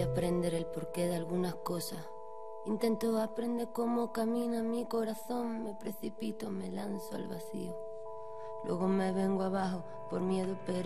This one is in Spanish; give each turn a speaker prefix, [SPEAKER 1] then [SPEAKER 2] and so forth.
[SPEAKER 1] aprender el porqué de algunas cosas. Intento aprender cómo camina mi corazón. Me precipito, me lanzo al vacío. Luego me vengo abajo por miedo, pero